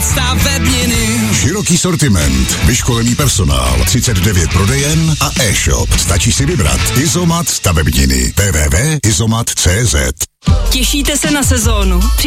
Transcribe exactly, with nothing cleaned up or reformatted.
stavebniny. Široký sortiment, vyškolený personál, třicet devět prodejen a e-shop. Stačí si vybrat. Izomat stavebniny. w w w tečka izomat tečka cz. Těšíte se na sezónu?